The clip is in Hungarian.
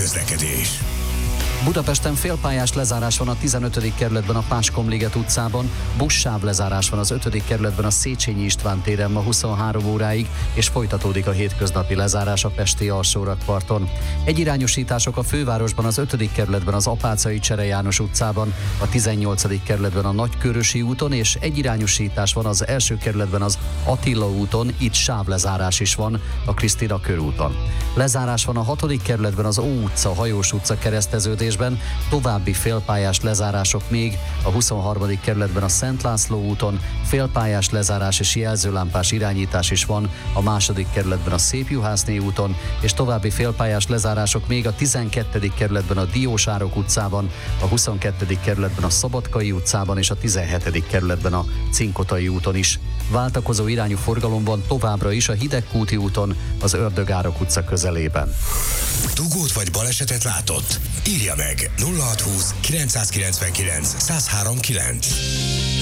közlekedés. Budapesten félpályás lezárás van a 15. kerületben a Páskomliget utcában, buszsáv lezárás van az 5. kerületben a Széchenyi István téren ma 23 óráig, és folytatódik a hétköznapi lezárás a pesti alsórakparton. Egyirányosítások a fővárosban az 5. kerületben az Apáczai Csere János utcában, a 18. kerületben a Nagykörösi úton, és egyirányosítás van az első kerületben az Attila úton, itt sávlezárás is van a Krisztina körúton. Lezárás van a 6. kerületben az Ó utca, Hajós utca kereszteződésben, további félpályás lezárások még a 23. kerületben a Szent László úton, félpályás lezárás és jelzőlámpás irányítás is van a 2. kerületben a Szépjuhászné úton, és további félpályás lezárások még a 12. kerületben a Diósárok utcában, a 22. kerületben a Szabadkai utcában és a 17. kerületben a Cinkotai úton is. Váltakozó irányú forgalomban továbbra is a Hidegkúti úton, az Ördögárok utca közelében. Dugót vagy balesetet látott? Írja meg 0620 999 1039.